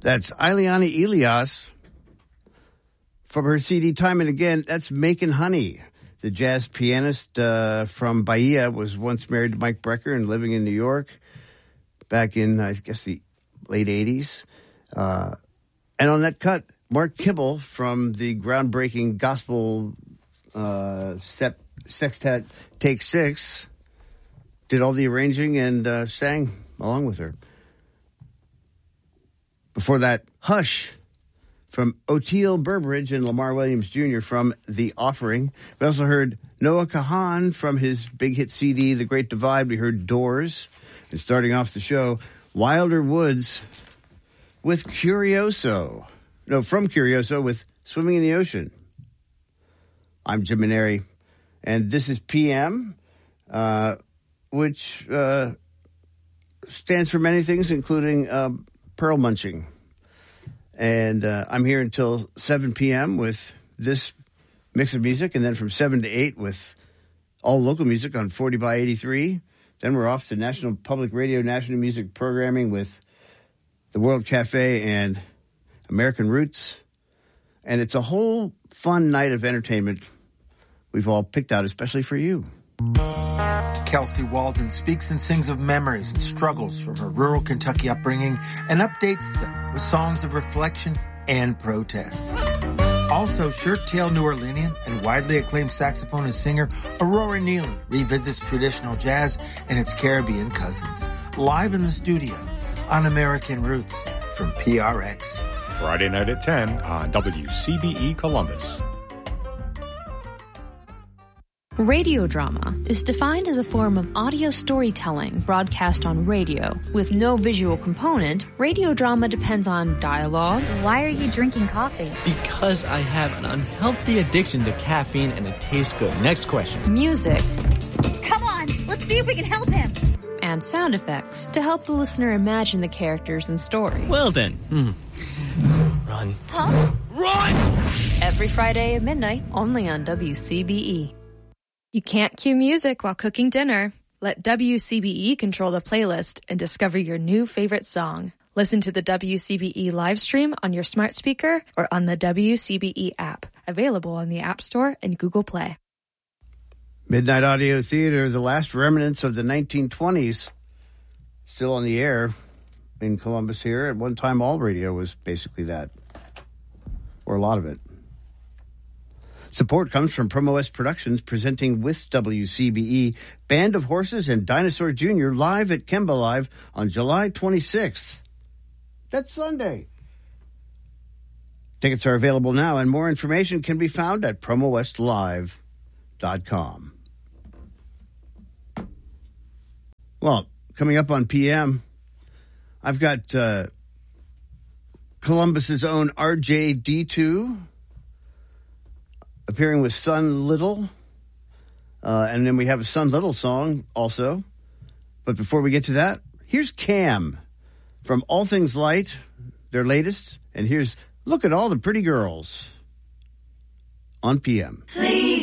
That's Ileana Elias from her CD Time and Again. That's Makin' Honey. The jazz pianist from Bahia was once married to Mike Brecker and living in New York back in, I guess, the late 80s. And on that cut, Mark Kibble from the groundbreaking gospel sextet Take Six did all the arranging and sang along with her. Before that, Hush from Oteil Burbridge and Lamar Williams Jr. from The Offering. We also heard Noah Kahan from his big hit CD, The Great Divide. We heard Doors. And starting off the show, Wilder Woods with Curioso. No, from Curioso with Swimming in the Ocean. I'm Jim Maneri, and this is PM, which stands for many things, including pearl munching. And I'm here until 7 p.m. with this mix of music, and then from 7 to 8 with all local music on 40 by 83. Then we're off to National Public Radio, National Music Programming with the World Cafe and American Roots. And it's a whole fun night of entertainment we've all picked out, especially for you. Kelsey Walden speaks and sings of memories and struggles from her rural Kentucky upbringing and updates them with songs of reflection and protest. Also, shirt-tailed New Orleanian and widely acclaimed saxophonist singer Aurora Nealon revisits traditional jazz and its Caribbean cousins, live in the studio on American Roots from PRX. Friday night at 10 on WCBE Columbus. Radio drama is defined as a form of audio storytelling broadcast on radio. With no visual component, radio drama depends on dialogue. Why are you drinking coffee? Because I have an unhealthy addiction to caffeine and it tastes good. Next question. Music. Come on, let's see if we can help him. And sound effects to help the listener imagine the characters and story. Well then. Run. Huh? Run! Every Friday at midnight, only on WCBE. You can't cue music while cooking dinner. Let WCBE control the playlist and discover your new favorite song. Listen to the WCBE live stream on your smart speaker or on the WCBE app. Available on the App Store and Google Play. Midnight Audio Theater, the last remnants of the 1920s, still on the air in Columbus here. At one time, all radio was basically that, or a lot of it. Support comes from Promo West Productions, presenting with WCBE Band of Horses and Dinosaur Jr. live at Kemba Live on July 26th. That's Sunday. Tickets are available now, and more information can be found at promowestlive.com. Well, coming up on PM, I've got Columbus's own RJD2 appearing with Sun Little. And then we have a Sun Little song also. But before we get to that, here's Cam from All Things Light, their latest. And here's Look at All the Pretty Girls on PM. Please.